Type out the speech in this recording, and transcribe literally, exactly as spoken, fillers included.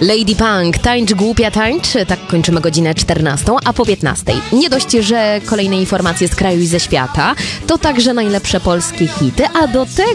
Lady Punk, tańcz głupia tańcz, tak kończymy godzinę czternastą, a po piętnastej. Nie dość, że kolejne informacje z kraju i ze świata, to także najlepsze polskie hity, a do tego